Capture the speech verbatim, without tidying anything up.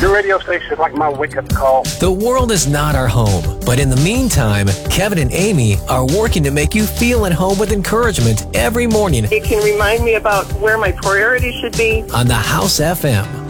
Your radio station is like my wake-up call. The world is not our home, but in the meantime, Kevin and Amy are working to make you feel at home with encouragement every morning It can remind me about where my priorities should be. on the House F M.